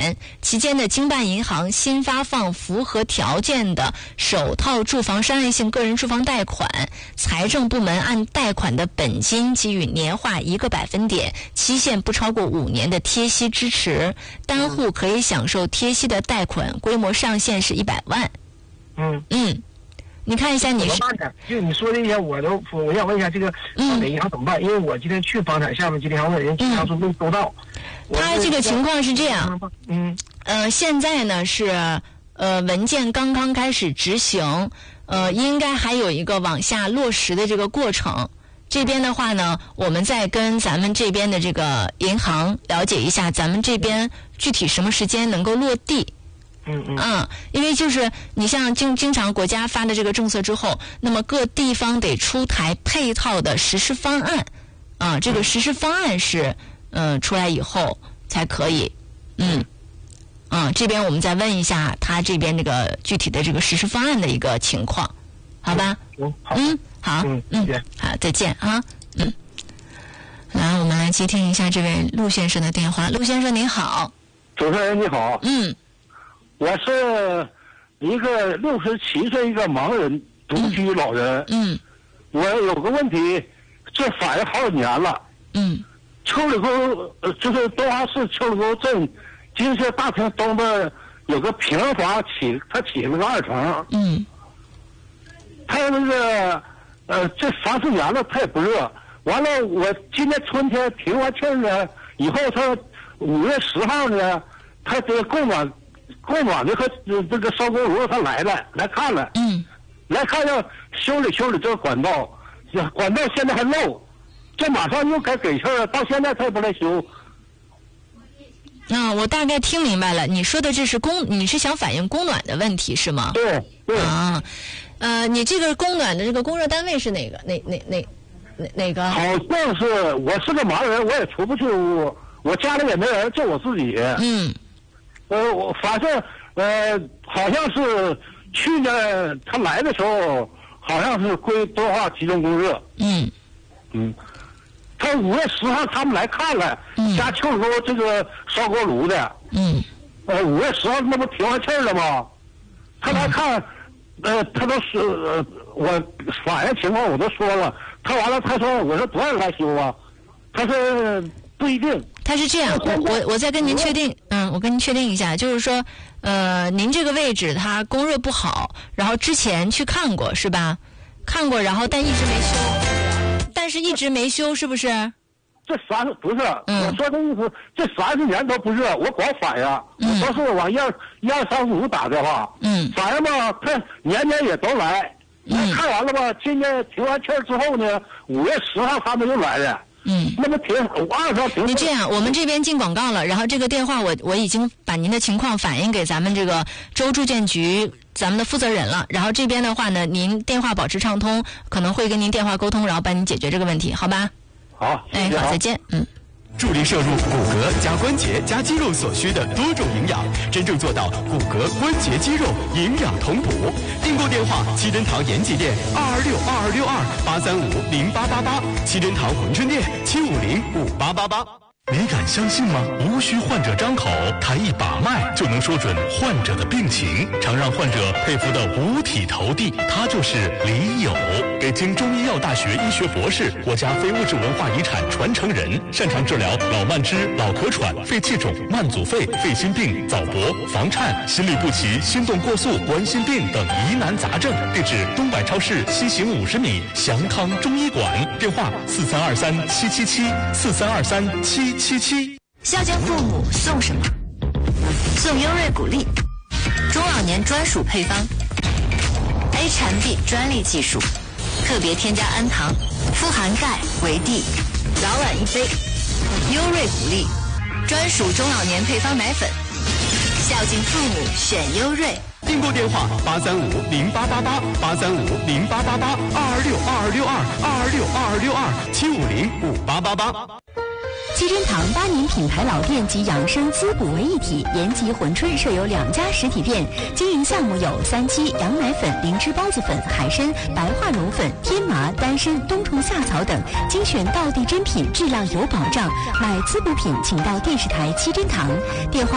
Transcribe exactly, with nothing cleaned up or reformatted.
年，期间的经办银行新发放符合条件的首套住房商业性个人住房贷款，财政部门按贷款的本金给予年化一个百分点，期限不超过五年的贴息支持，单户可以享受贴息的贷款规模上限是一百万。 嗯嗯，你看一下你是， 就你说这些我都，我想问一下这个房产银行怎么办？因为我今天去房产下面今天行问人，经常说没收到。 他这个情况是这样， 嗯， 呃，现在呢是呃文件刚刚开始执行，呃，应该还有一个往下落实的这个过程。这边的话呢，我们再跟咱们这边的这个银行了解一下，咱们这边具体什么时间能够落地。 嗯嗯， 嗯，因为就是你像经经常国家发的这个政策之后，那么各地方得出台配套的实施方案，啊，这个实施方案是呃出来以后才可以，嗯，啊，这边我们再问一下他这边这个具体的这个实施方案的一个情况，好吧？ 嗯，好， 嗯，好， 嗯嗯，好，再见啊，嗯，来，我们来接听一下这位陆先生的电话。陆先生您好， 主持人你好， 嗯。 我是一个六十七岁一个盲人独居老人。 嗯， 我有个问题，这反映好几年了。 嗯， 丘里沟呃，就是东华市丘里沟镇金色大厅东边有个平房起，他起了个二层。 嗯， 他那个呃，这三四年了，他也不热。完了，我今年春天停完气儿呢，以后他五月十号呢，他这个供暖。供暖的和这个烧锅炉他来了，来看了， 嗯， 来看要修理修理这个管道，管道现在还漏，这马上又该给气儿了，到现在他也不来修。 啊，我大概听明白了，你说的这是供，你是想反映供暖的问题是吗？ 对对啊，呃，你这个供暖的这个供热单位是哪个？哪哪哪哪哪个？ 好像是，我是个盲人，我也出不去屋，我家里也没人，就我自己。 嗯。 呃，我反正呃，好像是去年他来的时候，好像是归东华集中供热。 嗯嗯，他五月十号他们来看了， 嗯、 家丘里沟这个烧锅炉的。 嗯， 呃，五月十号那不停完气儿了吗？他来看，嗯、呃，他都是、呃、我反映情况我都说了，他完了他说我说多少来修啊？他说不一定。 他是这样，我我我再跟您确定，嗯，我跟您确定一下，就是说，呃，您这个位置它供热不好，然后之前去看过是吧？看过，然后但一直没修，但是一直没修，是不是？ 这三不是， 嗯、 我说的意思，这三十年都不热，我光反映， 嗯、 我都是往一二一二三四五打电话， 嗯， 反映吧，他年年也都来， 嗯， 看完了吧，今年停完气儿之后呢，五月十号他们又来了。 嗯， 那么停，我二十号停。 你这样，我们这边进广告了，然后这个电话我我已经把您的情况反映给咱们这个州住建局咱们的负责人了，然后这边的话呢，您电话保持畅通，可能会跟您电话沟通，然后帮您解决这个问题，好吧？ 好， 哎，好，再见，嗯。 助力摄入骨骼加关节加肌肉所需的多种营养，真正做到骨骼、关节、肌肉营养同补。订购电话：七珍堂延吉店二二六二二六二八三五零八八八，七珍堂珲春店七五零五八八八。 你敢相信吗？无需患者张口，他一把脉就能说准患者的病情，常让患者佩服得五体投地。他就是李友，北京中医药大学医学博士，国家非物质文化遗产传承人，擅长治疗老慢支、老咳喘、肺气肿、慢阻肺、肺心病、早搏、房颤、心律不齐、心动过速、冠心病等疑难杂症。地址：东百超市西行五十米，祥康中医馆。电话：四三二三七七七四三二三七。七七孝敬父母送什么？送优瑞谷粒，中老年专属配方 ，A 产 B 专利技术，特别添加氨糖，富含钙、维 D， 早晚一杯。优瑞谷粒，专属中老年配方奶粉，孝敬父母选优瑞。 订购电话：八三五零八八八八三五零八八八二二六二二六二二二六二二六二七五零五八八八。 七珍堂八年品牌老店及养生滋补为一体，延吉珲春设有两家实体店，经营项目有三七羊奶粉、灵芝孢子粉、海参、白化绒粉、天麻、丹参、冬虫夏草等，精选道地珍品，质量有保障。买滋补品，请到电视台七珍堂，电话。